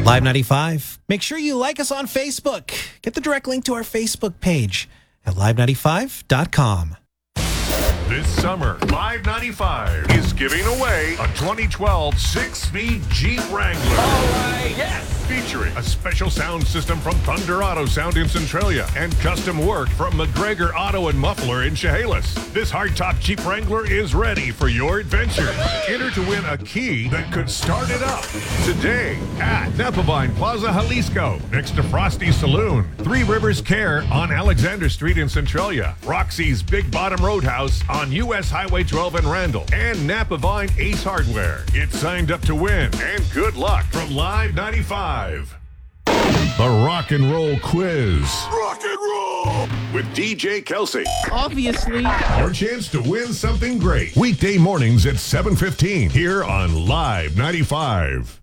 Live 95. Make sure you like us on Facebook. Get the direct link to our Facebook page at live95.com. This summer, Live 95 is giving away a 2012 6-speed Jeep Wrangler. All right, yes! Featuring a special sound system from Thunder Auto Sound in Centralia and custom work from McGregor Auto and Muffler in Chehalis. This hardtop Jeep Wrangler is ready for your adventure. Enter to win a key that could start it up today at Napavine Plaza Jalisco, next to Frosty's Saloon, Three Rivers Care on Alexander Street in Centralia, Roxy's Big Bottom Roadhouse on U.S. Highway 12 in Randall, and Napavine Ace Hardware. Get signed up to win, and good luck from Live 95. The Rock and Roll Quiz. Rock and Roll with DJ Kelsey. Obviously. Your chance to win something great. Weekday mornings at 7:15 here on Live 95.